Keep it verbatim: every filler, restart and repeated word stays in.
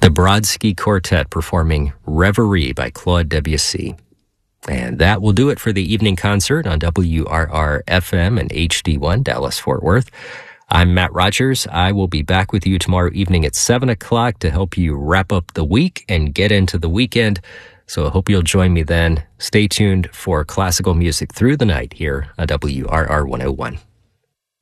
The Brodsky Quartet performing Reverie by Claude Debussy. And that will do it for the evening concert on W R R F M and H D one, Dallas-Fort Worth. I'm Matt Rogers. I will be back with you tomorrow evening at seven o'clock to help you wrap up the week and get into the weekend. So I hope you'll join me then. Stay tuned for classical music through the night here on W R R one oh one.